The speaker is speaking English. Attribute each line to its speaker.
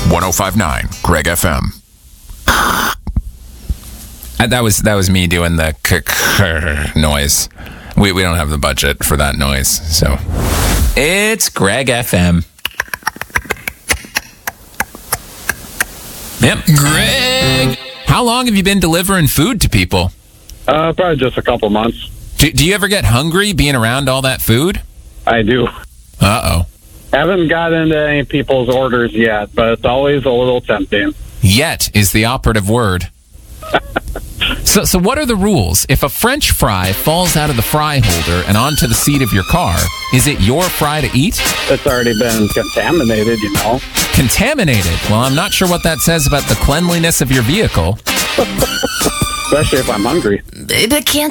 Speaker 1: 105.9 Greg FM.
Speaker 2: That was me doing the noise. We don't have the budget for that noise, so it's Greg FM. Yep, Greg. How long have you been delivering food to people?
Speaker 3: Probably just a couple months.
Speaker 2: Do you ever get hungry being around all that food?
Speaker 3: I do.
Speaker 2: Uh-oh.
Speaker 3: Haven't got into any people's orders yet, but it's always a little tempting.
Speaker 2: Yet is the operative word. So what are the rules? If a French fry falls out of the fry holder and onto the seat of your car, is it your fry to eat?
Speaker 3: It's already been contaminated, you know.
Speaker 2: Contaminated? Well, I'm not sure what that says about the cleanliness of your vehicle.
Speaker 3: Especially if I'm hungry.
Speaker 4: But can't